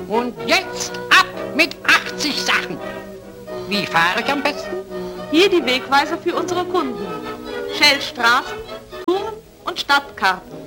Und jetzt ab mit 80 Sachen. Wie fahre ich am besten? Hier die Wegweiser für unsere Kunden. Shell Straßen, Touren und Stadtkarten.